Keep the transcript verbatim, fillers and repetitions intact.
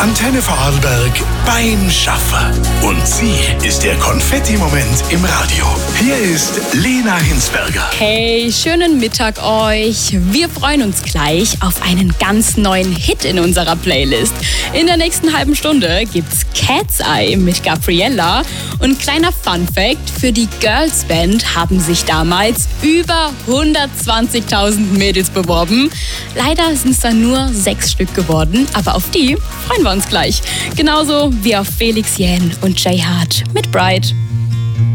Antenne Vorarlberg beim Schaffen. Und sie ist der Konfetti-Moment im Radio. Hier ist Lena Hinsberger. Hey, schönen Mittag euch. Wir freuen uns gleich auf einen ganz neuen Hit in unserer Playlist. In der nächsten halben Stunde gibt's Cat's Eye mit Gabriella. Und kleiner Funfact, für die Girls Band haben sich damals über hundertzwanzigtausend Mädels beworben. Leider sind es dann nur sechs Stück geworden, aber auf die freuen wir uns gleich. Genauso wie auf Felix Jähn und Jay Hart mit Bright.